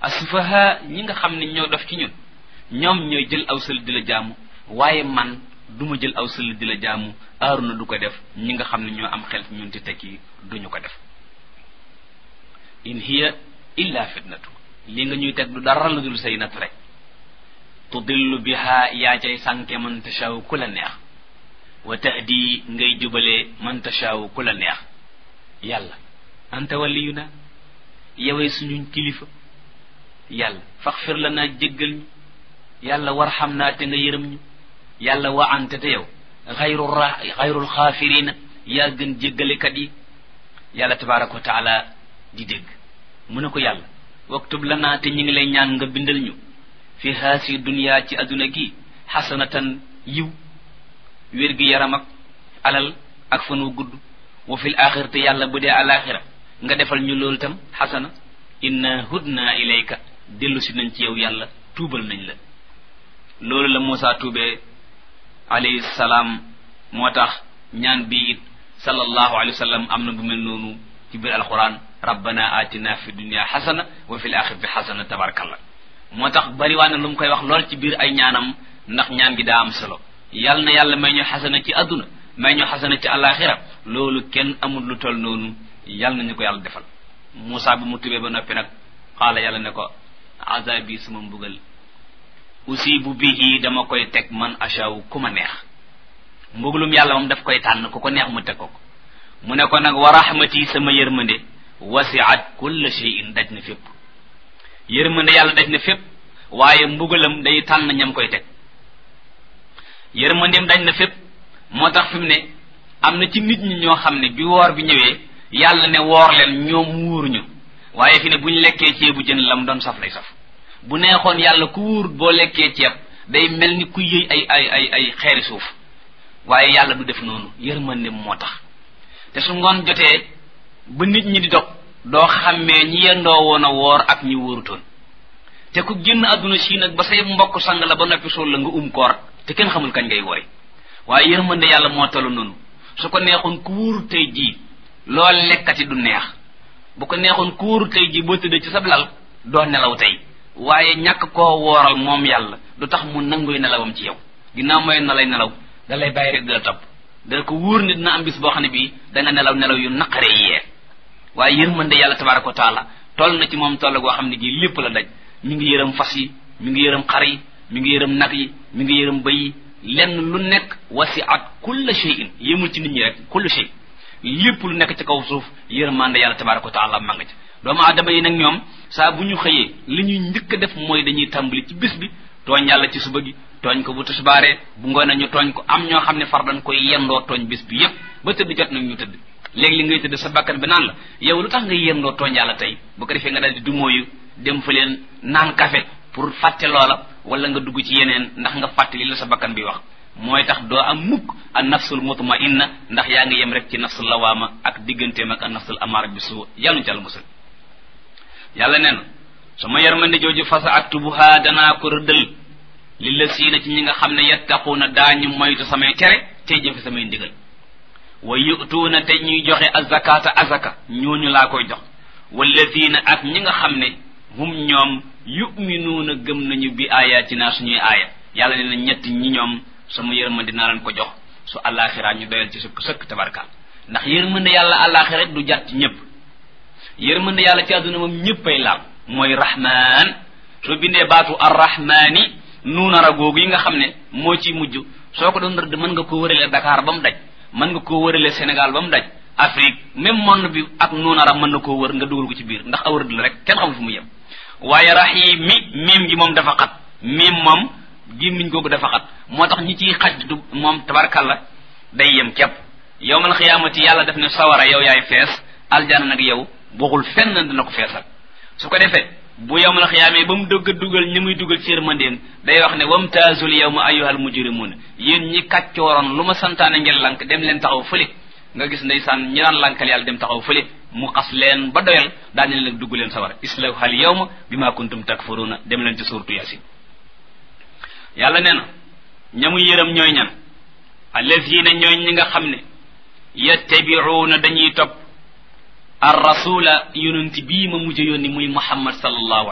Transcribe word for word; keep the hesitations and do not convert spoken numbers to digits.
asufaha ñi nga xam ne ñoo dof ci ñun ñoom ñooy jël aw sël di la jaamu waaye man duma jël aw sël di la jaamu Aaruna du ko def ñi nga xam ne ñoo am xel ñun ti tekki duñu ko def in hiya illa fitnatu li nga ñuy teg du dara lu dul say nat rek tudillu biha yaa cay sànke man tashaaw ku la neex wa tahdi ngay jubalee man tashaaw ku la neex yàlla anta waliyuna yowee suñu kilifa yàlla faxfir lana jéggal ñu yàlla warxam naa te nga yërëm ñu yàlla wa ante te yow xayru ra xayrul xaafirina yaa gën jéggalekat yi yàlla tabaraka wa taala di dégg mu ne ko yàlla waktub lana te ñu ngi lay ñaan nga bindal ñu fi haasi dunya ci adduna gi xasanatan yiw wér gi yaram ak alal ak fan wu gudd wa fil axirati yàlla bu dee alaxira nga defal ñu loolu tam xasana inna hudna ilayka dellu si nañ ci yow yàlla tuubal nañ la loolu la Muusaa tuubee alayhi salaam moo tax ñaan bi it sallallahu alayhi wa sallam am na bu mel noonu ci biir alquran rabbana atina fi dunya xasana wa fil axirati xasana tabarakallah moo tax bari waa na lu mu koy wax lool ci biir ay ñaanam ndax ñaan gi daa am solo yal na yàlla may ñu xasana ci adduna may ñu xasana ci alaxira loolu kenn amul lu toll noonu yal nañu ko yàlla defal Muusaa bu mu tubee ba noppi nag xaala yàlla ne ko azabi suma mbugal usibu bihi dama koy teg man ashaw ku ma neex mbugalum yàlla moom daf koy tànn ku ko neex mu teg ko ko mu ne ko nag wa rahmati sama yërmande wasi'at kulla shay'in daj na fépp yërmande yàlla daj na fépp waaye mbugalam day tànn ñam koy teg yërmandeem daj na fépp moo tax fi mu ne am na ci nit ñi ñoo xam ne bi woor bi ñëwee yàlla ne woor leen ñoom wuuruñu waaye fi ne bu ñu lekkee ceebu jën lam doon saf lay saf bu neexoon yàlla ku wuur boo lekkee ceeb day mel ni ku yëy ay ay ay ay xeeri suuf waaye yàlla du def noonu yërmandeem moo tax te su ngoon jotee ba nit ñi di dog doo xàmmee ñi yendoo woon a woor ak ñi wóorutoon te ku génn àdduna si nag ba say mbokk sang la ba noppi sol la nga um koor te kenn xamul kañ ngay wori waaye yërmande yàlla moo tollu noonu su ko neexoon ku wóoru tey jii lool lekkati du neex bu ko neexoon ku wóoru tey jii boo tëddee ci sab lal doo nelaw tey waaye ñàkk koo wooral moom yàlla du tax mu nanguy nelawam ci yow ginnaaw mooy na lay nelaw da lay bàyyi rek di la topp da ko wóor ni dina am bis boo xam ne bii da nga nelaw nelaw yu naqare yee waaye yërmande yàlla tabaraka wa taala toll na ci moom toll goo xam ne gi lépp la daj mi ngi yërëm fas yi mi ngi yërëm xar yi mi ngi yërëm nag yi mi ngi yërëm bëy yi lenn lu nekk wasi'at kulla shay'in yëmul ci nit ñi rek kulla shay lépp lu nekk ci kaw suuf yërmande yàlla tabaraka wa taala ma nga ci doomu aadama yi nag ñoom saa bu ñu xëyee li ñuy njëkk a def mooy dañuy tàmbali ci bis bi tooñ yàlla ci suba gi tooñ ko bu tisbaaree bu ngoonee ñu tooñ ko am ñoo xam ne far dañ koy yendoo tooñ bis bi yépp ba tëdd jot nag ñu tëdd léegi li ngay tëdd sa bakkan bi naan la yow lu tax ngay yendoo tooñ yàlla tey bu ko defee nga daal di dumóoyu dem fa leen naan café pour fàtte loola wala nga dugg ci yeneen ndax nga fàtte li la sa bakkan bi wax mooy tax doo am mukk an nafsul mutma'inna ndax yaa ngi yem rek ci nafsul lawaama ak digganteem ak an nafsul amaara bi su yàlla ci àll musal yàlla nee na sama yërmande jooju fasa aktubuha danaa ko rëddal li la siina ci ñi nga xam ne yattaquuna daañu moytu samay tere tey jëfe samay ndigal wa yu'tuuna te ñuy joxe azakata azaka ñooñu laa koy jox wallazina ak ñi nga xam ne hum ñoom yu'minuuna gëm nañu bi ayatina suñuy aaya yàlla nee na ñett ñi ñoom sama yërmande dinaa leen ko jox su àllaaxira ñu doyal ci sëkk sëkk tabarkaal ndax yërmande yàlla àllaaxira du jàtt ci ñëpp yërmande yàlla ci àdduna moom ñëppay laal mooy rahman soo bindee baatu arrahmani nuunara googu yi nga xam ne moo ciy mujj soo ko doon rëdd mën nga ko wërale Dakar ba mu daj mën nga koo wërale Sénégal ba mu daj Afrique même monde bi ak nuunara mën na koo wër nga dugal ko ci biir ndax aw rëdd la rek kenn xamul fu mu yem waaye rahim mi miim gi moom dafa xat miim moom gémmiñ googu dafa xat moo tax ñi ciy xaj du moom tabarkalla day yem képp yawmal xiyaamati yàlla def ne sawara yow yaay fees aljana nag yow boxul fenn dina ko feesal su ko defee bu yawmal xiyaamee ba mu dëgg a dugal ñi muy dugal ci yërmandeem day wax ne wamtaazul yawma ayyuhal mujrimuun yéen ñi kàccooroon lu ma santaane ngeen lank dem leen taxaw fële nga gis ndeysaan ñi daan lankal yàlla dem taxaw fële mu xas leen ba doyal daal ne leen dugg leen sawara islawhal yawma bima kuntum takfuruuna dem leen ci suuratu yaasin yàlla nee na ñamu yërëm ñooy ñan allazina ñooy ñi nga xam ne yattabi'uuna dañuy topp ar rasula yonent bii ma mujj yónni muy muhammad sallallahu